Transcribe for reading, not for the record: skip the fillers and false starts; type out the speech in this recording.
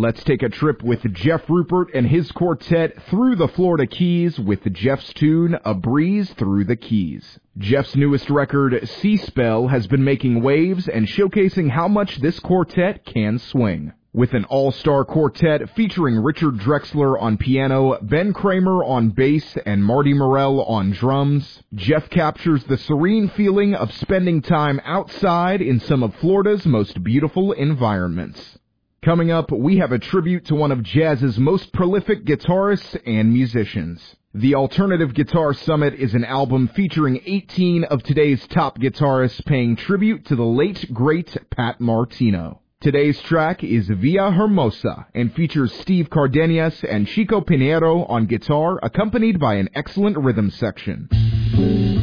Let's take a trip with Jeff Rupert and his quartet through the Florida Keys with Jeff's tune, A Breeze Through the Keys. Jeff's newest record, Sea Spell, has been making waves and showcasing how much this quartet can swing. With an all-star quartet featuring Richard Drexler on piano, Ben Kramer on bass, and Marty Morell on drums, Jeff captures the serene feeling of spending time outside in some of Florida's most beautiful environments. Coming up, we have a tribute to one of jazz's most prolific guitarists and musicians. The Alternative Guitar Summit is an album featuring 18 of today's top guitarists paying tribute to the late, great Pat Martino. Today's track is Via Hermosa and features Steve Cardenas and Chico Pinheiro on guitar, accompanied by an excellent rhythm section.